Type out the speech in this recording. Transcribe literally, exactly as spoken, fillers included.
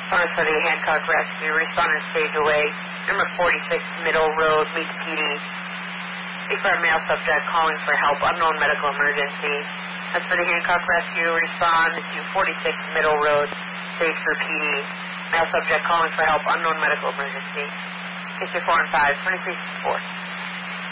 Honor City, Hancock Rescue, responding stage away, number forty-six Middle Road, meets P D. For a male subject calling for help, unknown medical emergency. That's for the Hancock Rescue, respond to forty-six Middle Road, stage for P D. Male subject calling for help, unknown medical emergency. Case four and five, twenty-three four.